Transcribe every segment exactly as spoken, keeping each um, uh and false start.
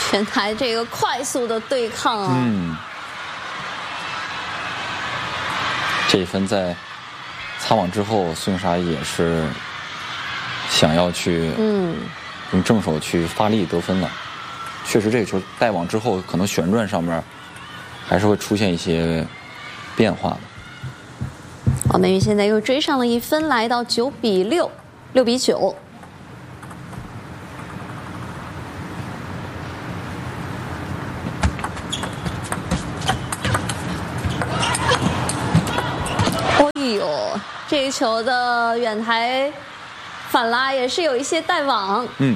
全台这个快速的对抗啊， 嗯，这一分在擦网之后，孙颖莎也是想要去嗯用正手去发力得分了。确实，这个球带网之后，可能旋转上面还是会出现一些变化的。 王曼玉现在又追上了一分，来到九比六，六比九。哎呦，这一球的远台反拉也是有一些带网。 嗯，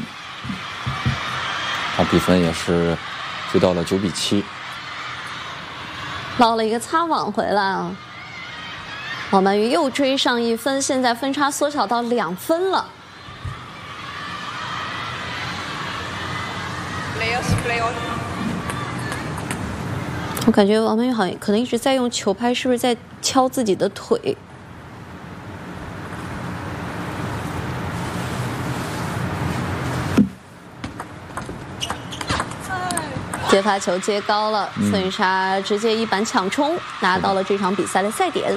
他比分也是追到了九比七， 捞了一个擦网回来啊。王曼玉又追上一分，现在分差缩小到两分了。我感觉王曼玉好像可能一直在用球拍，是不是在敲自己的腿？接发球接高了，孙颖莎直接一板抢冲，拿到了这场比赛的赛点。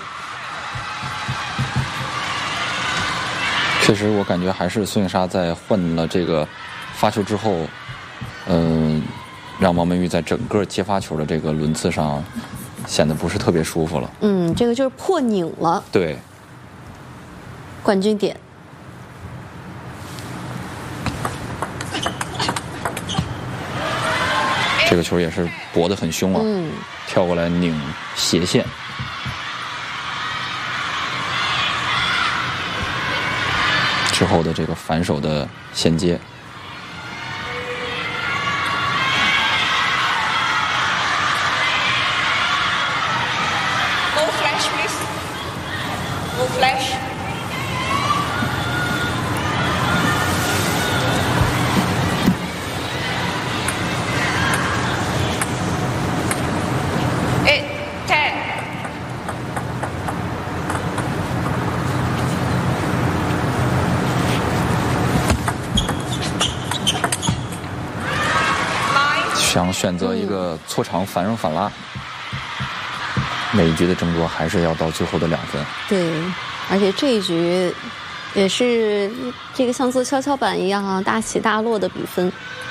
确实，我感觉还是孙颖莎在换了这个发球之后，嗯、呃，让王曼玉在整个接发球的这个轮次上显得不是特别舒服了。 嗯，这个就是破拧了。 对， 冠军点。 这个球也是搏得很凶啊，嗯，跳过来拧斜线。之后的这个反手的衔接。 No flash, please. No flash. Eight, ten. 想选择一个错长反扔反拉，每一局的争夺还是要到最后的两分。 对，而且这一局也是这个像做跷跷板一样啊，大起大落的比分。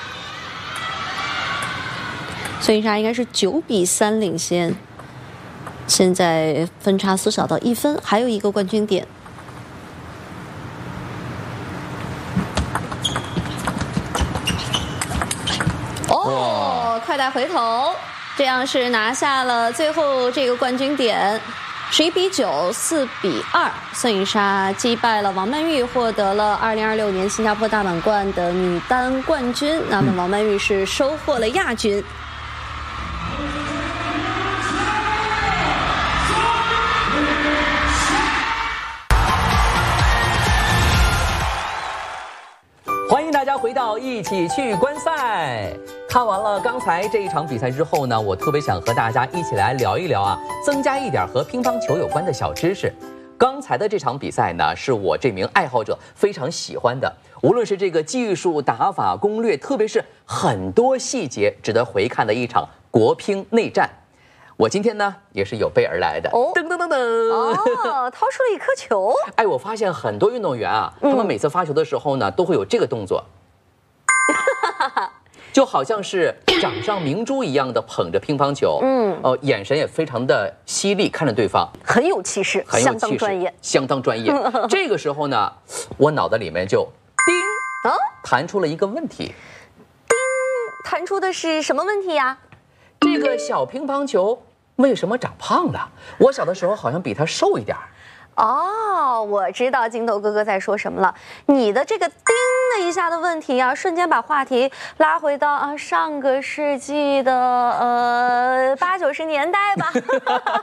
孙颖莎应该是九比三领先，现在分差缩小到一分，还有一个冠军点。哦，快带回头，这样是拿下了最后这个冠军点，十一比九，四比二，孙颖莎击败了王曼玉，获得了二零二六年新加坡大满贯的女单冠军。那么王曼玉是收获了亚军。 欢迎大家回到一起去观赛。看完了刚才这一场比赛之后呢，我特别想和大家一起来聊一聊啊，增加一点和乒乓球有关的小知识。刚才的这场比赛呢，是我这名爱好者非常喜欢的，无论是这个技术、打法、攻略，特别是很多细节值得回看的一场国乒内战。我今天呢也是有备而来的， 哦， 噔噔噔噔， 哦，掏出了一颗球。 哎，我发现很多运动员啊，他们每次发球的时候呢，都会有这个动作，就好像是掌上明珠一样的捧着乒乓球，嗯，哦，眼神也非常的犀利，看着对方很有气势， 很有气势， 相当专业， 相当专业。这个时候呢，我脑袋里面就叮啊，弹出了一个问题， 叮，弹出的是什么问题呀？ 这个小乒乓球为什么长胖了？我小的时候好像比他瘦一点。 哦，我知道金豆哥哥在说什么了。你的这个叮的一下的问题啊，瞬间把话题拉回到啊上个世纪的呃八九十年代吧。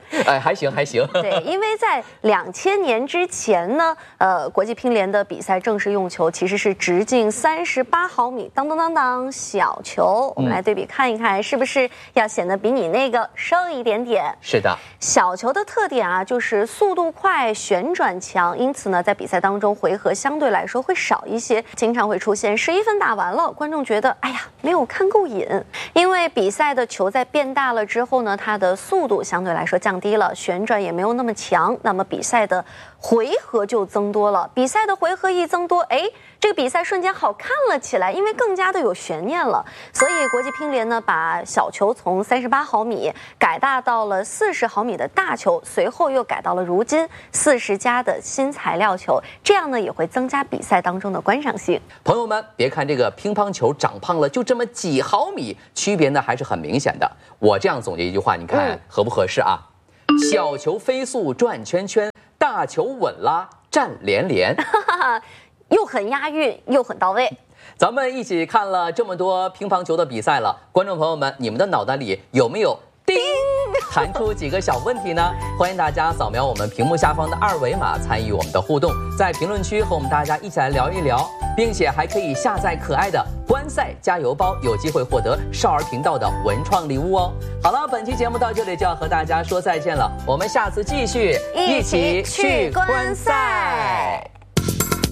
哎，还行还行。 对，因为在两千年之前呢，呃，国际乒联的比赛正式用球其实是直径三十八毫米，当当当当小球。我们来对比看一看，是不是要显得比你那个瘦一点点？ 是的， 小球的特点啊，就是速度快、旋转强，因此呢，在比赛当中回合相对来说会少一些，经常会出现十一分打完了，观众觉得哎呀没有看够瘾，因为比赛的球在变大了之后呢，它的速度相对来说降低了，旋转也没有那么强，那么比赛的回合就增多了。比赛的回合一增多，哎，这个比赛瞬间好看了起来，因为更加的有悬念了。所以国际乒联呢，把小球从三十八毫米改大到了四十毫米的大球，随后又改到了如今四十加的新材料球，这样呢也会增加比赛当中的观赏性。 朋友们，别看这个乒乓球长胖了就这么几毫米，区别呢还是很明显的。我这样总结一句话，你看、嗯、合不合适啊？小球飞速转圈圈，大球稳拉战连连。 又很押韵，又很到位。 咱们一起看了这么多乒乓球的比赛了，观众朋友们，你们的脑袋里有没有叮弹出几个小问题呢？欢迎大家扫描我们屏幕下方的二维码，参与我们的互动，在评论区和我们大家一起来聊一聊，并且还可以下载可爱的观赛加油包，有机会获得少儿频道的文创礼物哦。好了，本期节目到这里就要和大家说再见了，我们下次继续一起去观赛。